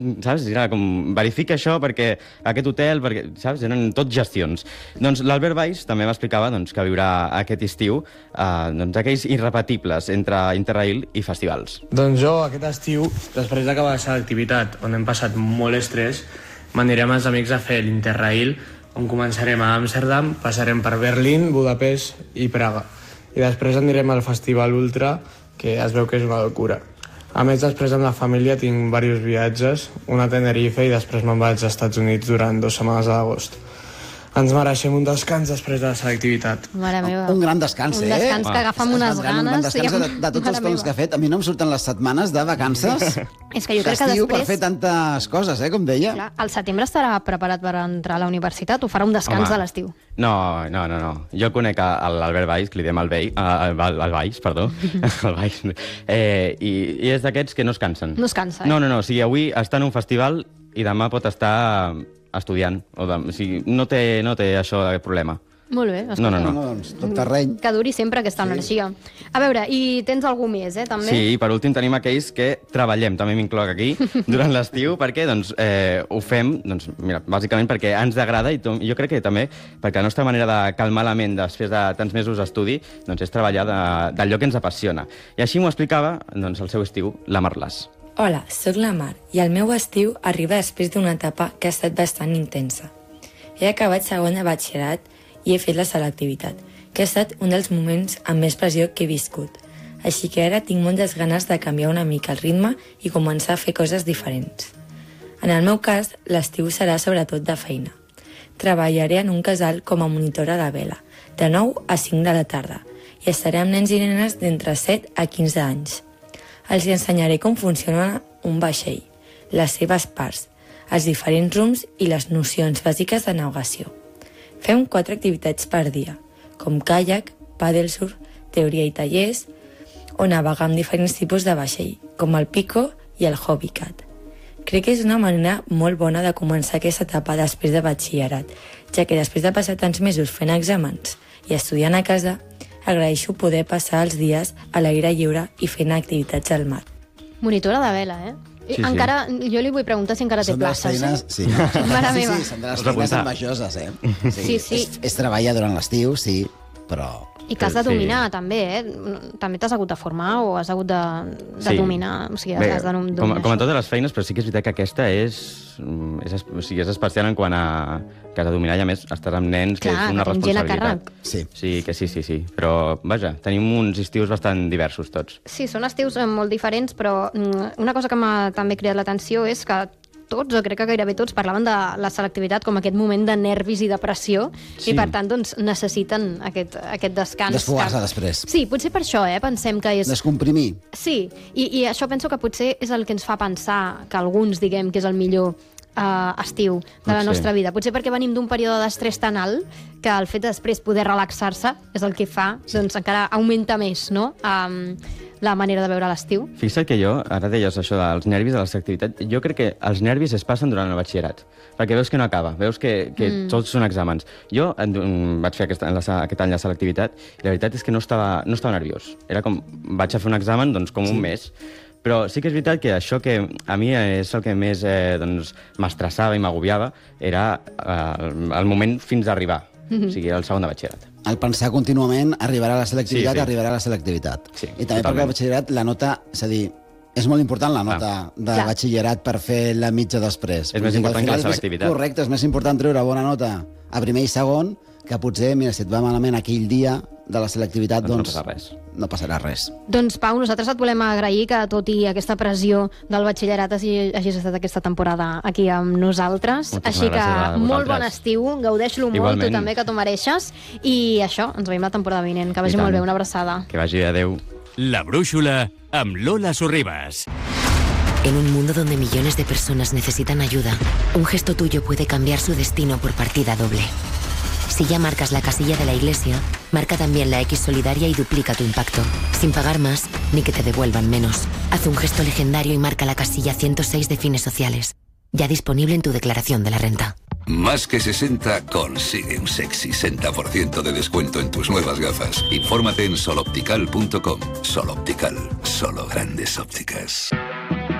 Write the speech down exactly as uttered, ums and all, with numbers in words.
saps? Era com, verifica això perquè aquest hotel, perquè, saps? Eren tot gestions. Doncs l'Albert Valls també m'explicava doncs, que viurà aquest estiu eh, doncs, aquells irrepetibles entre Interrail i festivals. Doncs jo, aquest estiu, després d'acabar la selectivitat, on hem passat molt estrès, m'aniré amb els amics a fer l'Interrail, on començarem a Amsterdam, passarem per Berlín, Budapest i Praga. I després anirem al Festival Ultra, que es veu que és una locura. A més, després amb la família tinc diversos viatges, una a Tenerife i després me'n vaig als Estats Units durant dues setmanes a l'agost. Ens mereixem un descans després de la selectivitat. Mare meva. Un gran descans, eh? Un descans que agafem unes ganes. Un gran descans de, de tots els plans que ha fet. A mi no em surten les setmanes de vacances És que jo crec que d'estiu després... per fer tantes coses, eh, com deia. Clar, al setembre estarà preparat per entrar a la universitat o farà un descans Home. de l'estiu? No, no, no, no. Jo conec a- a l'Albert Valls, que li diem el Vell, el, el, el Valls, perdó, el Valls, eh, i, i és d'aquests que no es cansen. No es cansa, eh? No, no, no, o sigui, avui està en un festival i demà pot estar estudiant. O, de, o sigui, no té, no té això de problema. Molt bé, escolta. No, no, no. No, doncs, tot terreny. Que duri sempre aquesta energia. A veure, i tens algú més, eh, també? Sí, i per últim tenim aquells que treballem, també m'incloc aquí, durant l'estiu, perquè doncs, eh, ho fem, doncs, mira, bàsicament perquè ens agrada i to- jo crec que també perquè la nostra manera de calmar la ment després de tants mesos d'estudi doncs, és treballar de, d'allò que ens apassiona. I així m'ho explicava doncs, el seu estiu, la Marlàs. Hola, sóc la Mar i el meu estiu arriba després d'una etapa que ha estat bastant intensa. He acabat segon de batxillerat i he fet la selectivitat, que ha estat un dels moments amb més pressió que he viscut. Així que ara tinc moltes ganes de canviar una mica el ritme i començar a fer coses diferents. En el meu cas, l'estiu serà sobretot de feina. Treballaré en un casal com a monitora de vela, de nou a cinc de la tarda, i estaré amb nens i nenes d'entre set a quinze anys. Els ensenyaré com funciona un vaixell, les seves parts, els diferents rums i les nocions bàsiques de navegació. Fem quatre activitats per dia, com caiac, paddlesurf, teoria i tallers, o navegar amb diferents tipus de vaixell, com el Pico i el Hobbycat. Crec que és una manera molt bona de començar aquesta etapa després de batxillerat, ja que després de passar tants mesos fent exàmens i estudiant a casa, agraeixo poder passar els dies a l'aire lliure i fent activitats al mar. Monitora de vela, eh? Sí, sí. Encara, jo li vull preguntar si encara té Són de les places, feines... eh? Sí, no. Mare sí, meva. sí, són de les Us feines apuntar. envejoses, eh? Sí, sí. És, és treballar durant l'estiu, sí, però... I que has de Sí. dominar, també, eh? També t'has hagut de formar o has hagut de, de Sí. dominar? O sigui, Bé, has de dominar com, com a això. totes les feines, però sí que és veritat que aquesta és, mm, és, es- o sigui, és especial en quant a que has de dominar i a més estàs amb nens, que Clar, és una que tens gent a responsabilitat. Sí. Sí, que sí, sí, sí. Però, vaja, tenim uns estius bastant diversos tots. Sí, són estius eh, molt diferents, però mm, una cosa que m'ha també cridat l'atenció és que tots, o crec que gairebé tots, parlaven de la selectivitat com aquest moment de nervis i de pressió, Sí. i per tant doncs, necessiten aquest, aquest descans. Desfogar-se que- després. Sí, potser per això, eh? Pensem que és... Descomprimir. Sí, i, i això penso que potser és el que ens fa pensar que alguns diguem que és el millor uh, estiu de la Pot ser. nostra vida. Potser perquè venim d'un període d'estrès tan alt que el fet de després poder relaxar-se és el que fa, sí. doncs encara augmenta més, no?, um, la manera de veure l'estiu. Fixa't que jo, ara deies això dels nervis de la selectivitat, jo crec que els nervis es passen durant el batxillerat, perquè veus que no acaba, veus que, que mm. tots són exàmens. Jo en, en, vaig fer aquest, en la, aquest any la selectivitat i la veritat és que no estava, no estava nerviós. Era com, vaig a fer un examen doncs, com sí. un mes, però sí que és veritat que això que a mi és el que més eh, doncs, m'estressava i m'agobiava era eh, el, el moment fins a arribar, mm-hmm. o sigui, el segon de batxillerat. El pensar contínuament arribarà a la selectivitat, Sí, sí. arribarà a la selectivitat. Sí, I també perquè totalment. al batxillerat la nota, és a dir, és molt important la nota de Clar. batxillerat per fer la mitja després. És Vull més dir al important que la final és més- selectivitat. Correcte, és més important treure bona nota a primer i segon que potser, mira, si et va malament aquell dia de la selectivitat, Doncs no doncs, passa res. no passarà res. Doncs, Pau, nosaltres et volem agrair que, tot i aquesta pressió del batxillerat, hagi, hagis estat aquesta temporada aquí amb nosaltres. Moltíssimes Així que, gràcies a molt bon vosaltres. estiu, gaudeix-lo molt, Igualment. tu també, que t'ho mereixes. I això, ens veiem la temporada vinent. Que vagi tant. molt bé, una abraçada. Que vagi, adeu. La Brújula amb Lola Sorribas. En un mundo donde millones de personas necesitan ayuda, un gesto tuyo puede cambiar su destino por partida doble. Si ya marcas la casilla de la iglesia, marca también la X solidaria y duplica tu impacto, sin pagar más ni que te devuelvan menos. Haz un gesto legendario y marca la casilla ciento seis de Fines Sociales, ya disponible en tu declaración de la renta. Más que sesenta consigue un sexy sesenta por ciento de descuento en tus nuevas gafas. Infórmate en soloptical punto com. Soloptical, solo grandes ópticas.